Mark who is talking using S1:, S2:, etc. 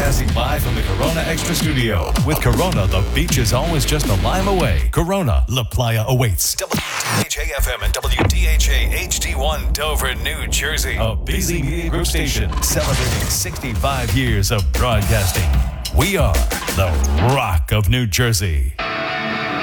S1: Broadcasting live from the Corona Extra Studio. With Corona, the beach is always just a lime away. Corona, La Playa awaits. WDHA-FM and WDHA-HD1 Dover, New Jersey. A busy media group station celebrating 65 years of broadcasting. We are the Rock of New Jersey.